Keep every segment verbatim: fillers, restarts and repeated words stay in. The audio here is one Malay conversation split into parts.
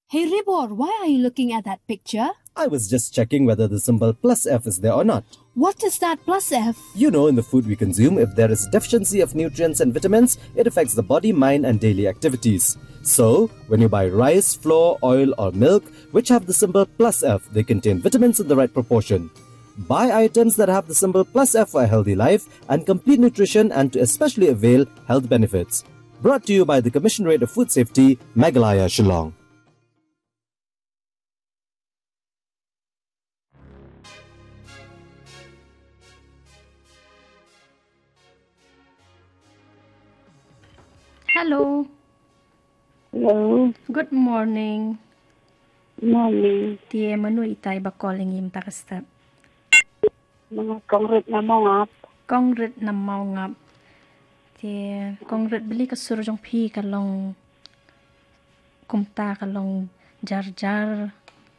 Hey Ribor, why are you looking at that picture? I was just checking whether the symbol plus F is there or not. What is that plus F? You know, in the food we consume, if there is deficiency of nutrients and vitamins, it affects the body, mind and daily activities. So, when you buy rice, flour, oil or milk, which have the symbol plus F, they contain vitamins in the right proportion. Buy items that have the symbol plus F for a healthy life and complete nutrition and to especially avail health benefits. Brought to you by the Commissionerate of Food Safety, Meghalaya, Shillong. Hello. Hello. Good morning. Morning. Tie manu itay ba calling im takastap? Mga kongret na mo ngap. Kongret na mau ngap. Tie kongret beli ka surjong pi kalong kumta kalong jar jar.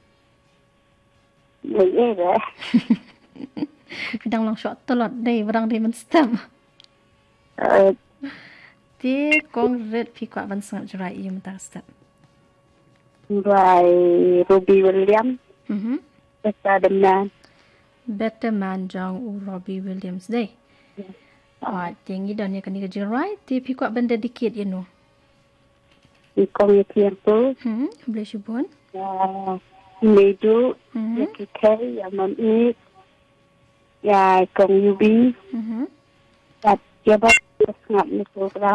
Vậy đấy. Pidang lang shot tolot day barang di man stam. Ờ, Tie kongret pi kwa ban sangat jurai im takastap. Rồi Ruby Williams. Mhm. Basta Demnan. Better man jong u Robbie Williams day. Ah, tingi dan ya kani ka jurai tie pi kwa ban dedicate you know. Thì con như thiên phú. Hmm, boleh syubun. Và Medu. Mhm. Và Kỳ Kay. Và Mom Eat. Và con Yubi. Mhm. Và Gia Bác. Ngập như program.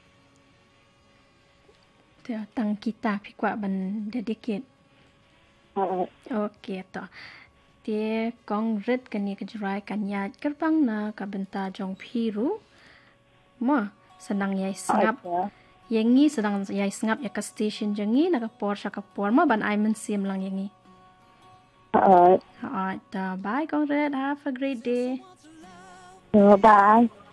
Tie tang kita pi kwa ban dedicate. Ờ, Okey to. Tie kongret kani kejurai kanya kerbang na kabenta jong piru. Ma senang yai sengap. ờ, Yengi sedang yai sengap ya ka station jengi na ka por sya ka por ma ban ai men sim lang yengi. ờ, Ha ta bye kongret, have a great day. ờ, bye.